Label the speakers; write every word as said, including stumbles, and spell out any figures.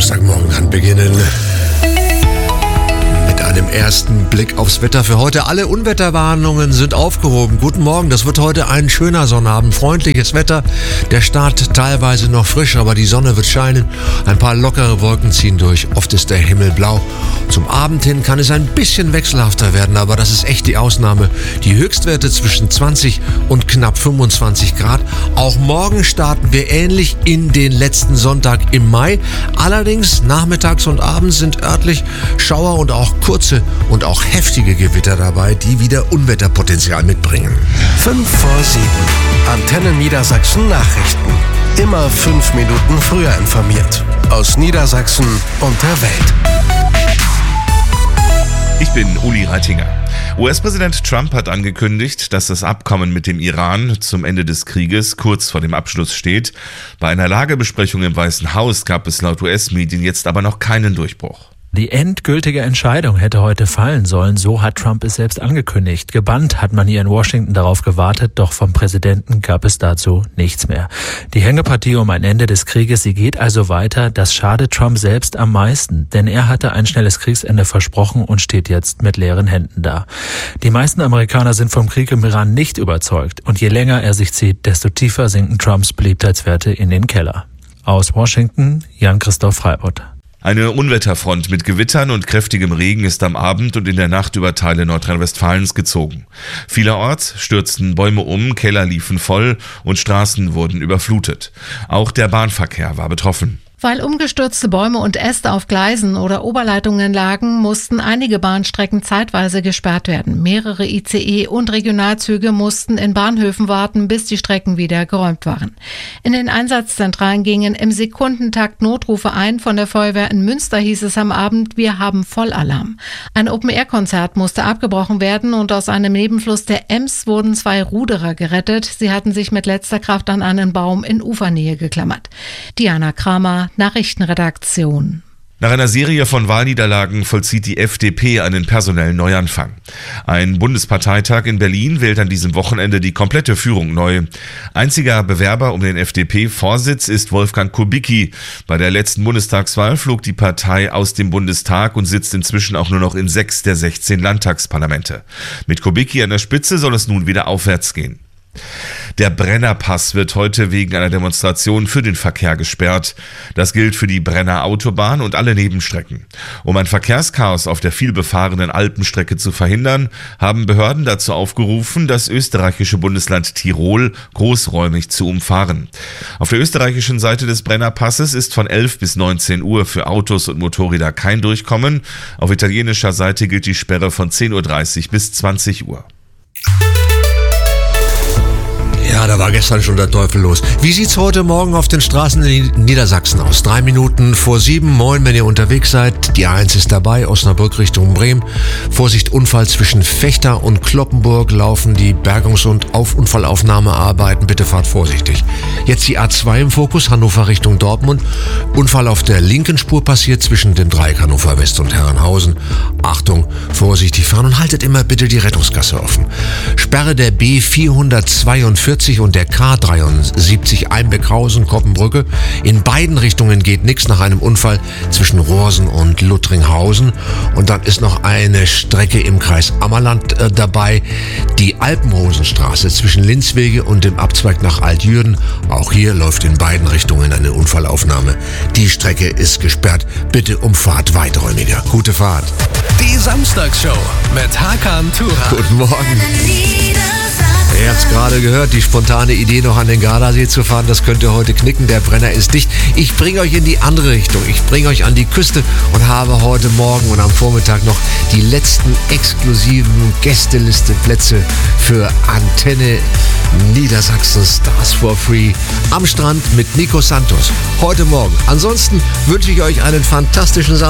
Speaker 1: Samstagmorgen kann beginnen mit einem ersten Blick aufs Wetter für heute. Alle Unwetterwarnungen sind aufgehoben. Guten Morgen, das wird heute ein schöner Sonnabend. Freundliches Wetter, der Start teilweise noch frisch, aber die Sonne wird scheinen. Ein paar lockere Wolken ziehen durch. Oft ist der Himmel blau. Zum Abend hin kann es ein bisschen wechselhafter werden, aber das ist echt die Ausnahme. Die Höchstwerte zwischen zwanzig und knapp fünfundzwanzig Grad. Auch morgen starten wir ähnlich in den letzten Sonntag im Mai. Allerdings nachmittags und abends sind örtlich Schauer und auch kurze und auch heftige Gewitter dabei, die wieder Unwetterpotenzial mitbringen.
Speaker 2: fünf vor sieben. Antenne Niedersachsen Nachrichten. Immer fünf Minuten früher informiert. Aus Niedersachsen und der Welt.
Speaker 3: Ich bin Uli Reitinger. U S-Präsident Trump hat angekündigt, dass das Abkommen mit dem Iran zum Ende des Krieges kurz vor dem Abschluss steht. Bei einer Lagebesprechung im Weißen Haus gab es laut U S-Medien jetzt aber noch keinen Durchbruch.
Speaker 4: Die endgültige Entscheidung hätte heute fallen sollen, so hat Trump es selbst angekündigt. Gebannt hat man hier in Washington darauf gewartet, doch vom Präsidenten gab es dazu nichts mehr. Die Hängepartie um ein Ende des Krieges, sie geht also weiter. Das schadet Trump selbst am meisten, denn er hatte ein schnelles Kriegsende versprochen und steht jetzt mit leeren Händen da. Die meisten Amerikaner sind vom Krieg im Iran nicht überzeugt und je länger er sich zieht, desto tiefer sinken Trumps Beliebtheitswerte in den Keller. Aus Washington, Jan-Christoph Freibott.
Speaker 3: Eine Unwetterfront mit Gewittern und kräftigem Regen ist am Abend und in der Nacht über Teile Nordrhein-Westfalens gezogen. Vielerorts stürzten Bäume um, Keller liefen voll und Straßen wurden überflutet. Auch der Bahnverkehr war betroffen.
Speaker 5: Weil umgestürzte Bäume und Äste auf Gleisen oder Oberleitungen lagen, mussten einige Bahnstrecken zeitweise gesperrt werden. Mehrere I C E und Regionalzüge mussten in Bahnhöfen warten, bis die Strecken wieder geräumt waren. In den Einsatzzentralen gingen im Sekundentakt Notrufe ein. Von der Feuerwehr in Münster hieß es am Abend, wir haben Vollalarm. Ein Open-Air-Konzert musste abgebrochen werden und aus einem Nebenfluss der Ems wurden zwei Ruderer gerettet. Sie hatten sich mit letzter Kraft an einen Baum in Ufernähe geklammert. Diana Kramer, Nachrichtenredaktion.
Speaker 3: Nach einer Serie von Wahlniederlagen vollzieht die F D P einen personellen Neuanfang. Ein Bundesparteitag in Berlin wählt an diesem Wochenende die komplette Führung neu. Einziger Bewerber um den F D P-Vorsitz ist Wolfgang Kubicki. Bei der letzten Bundestagswahl flog die Partei aus dem Bundestag und sitzt inzwischen auch nur noch in sechs der sechzehn Landtagsparlamente. Mit Kubicki an der Spitze soll es nun wieder aufwärts gehen. Der Brennerpass wird heute wegen einer Demonstration für den Verkehr gesperrt. Das gilt für die Brenner Autobahn und alle Nebenstrecken. Um ein Verkehrschaos auf der vielbefahrenen Alpenstrecke zu verhindern, haben Behörden dazu aufgerufen, das österreichische Bundesland Tirol großräumig zu umfahren. Auf der österreichischen Seite des Brennerpasses ist von elf bis neunzehn Uhr für Autos und Motorräder kein Durchkommen. Auf italienischer Seite gilt die Sperre von zehn Uhr dreißig bis zwanzig Uhr.
Speaker 1: Ja, da war gestern schon der Teufel los. Wie sieht's heute Morgen auf den Straßen in Niedersachsen aus? Drei Minuten vor sieben. Moin, wenn ihr unterwegs seid. Die A eins ist dabei, Osnabrück Richtung Bremen. Vorsicht, Unfall zwischen Vechta und Kloppenburg laufen die Bergungs- und Auf-Unfallaufnahmearbeiten. Bitte fahrt vorsichtig. Jetzt die A zwei im Fokus, Hannover Richtung Dortmund. Unfall auf der linken Spur passiert zwischen dem Dreieck Hannover West und Herrenhausen. Achtung, vorsichtig fahren und haltet immer bitte die Rettungsgasse offen. Sperre der B vierhundertzweiundvierzig und der K dreiundsiebzig Einbeckhausen-Koppenbrücke. In beiden Richtungen geht nichts nach einem Unfall zwischen Rohrsen und Luttringhausen. Und dann ist noch eine Strecke im Kreis Ammerland äh, dabei. Die Alpenhosenstraße zwischen Linzwege und dem Abzweig nach Altjürden. Auch hier läuft in beiden Richtungen eine Unfallaufnahme. Die Strecke ist gesperrt. Bitte umfahrt weiträumiger. Gute Fahrt.
Speaker 2: Die Samstagsshow mit Hakan Turan.
Speaker 1: Guten Morgen. Ihr habt es gerade gehört, die spontane Idee, noch an den Gardasee zu fahren, das könnte heute knicken. Der Brenner ist dicht. Ich bringe euch in die andere Richtung. Ich bringe euch an die Küste und habe heute Morgen und am Vormittag noch die letzten exklusiven Gästeliste-Plätze für Antenne Niedersachsen Stars for Free am Strand mit Nico Santos. Heute Morgen. Ansonsten wünsche ich euch einen fantastischen Samstag.